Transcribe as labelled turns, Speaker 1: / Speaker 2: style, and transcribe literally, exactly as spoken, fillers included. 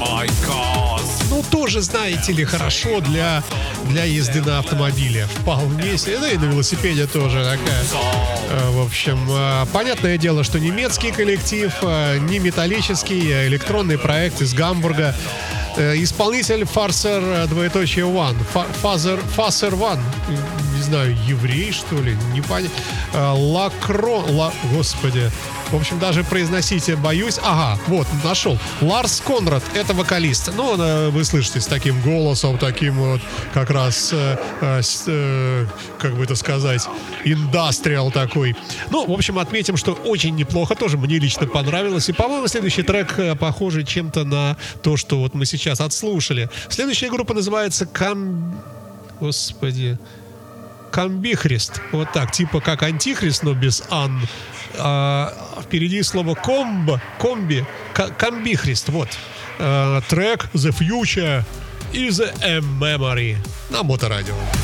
Speaker 1: Ну, тоже, знаете ли, хорошо для, для езды на автомобиле. Вполне себе. Да и на велосипеде тоже такая. В общем, понятное дело, что немецкий коллектив, не металлический, а электронный проект из Гамбурга. Исполнитель Фарсер, двоеточие One. Фазер, Фасер One. Не знаю, еврей, что ли? Не понятно. Лакро... Ла... Господи. В общем, даже произносить боюсь. Ага, вот, нашел. Ларс Конрад, это вокалист. Ну, он, вы слышите, с таким голосом, таким вот, как раз, э, э, как бы это сказать, индастриал такой. Ну, в общем, отметим, что очень неплохо. Тоже мне лично понравилось. И, по-моему, следующий трек похожий чем-то на то, что вот мы сейчас отслушали. Следующая группа называется Кам... Господи... Комбихрист. Вот так, типа как антихрист, но без ан. А, впереди слово комб, комби, комбихрист. Вот. А, трек The Future is a Memory на Моторадио.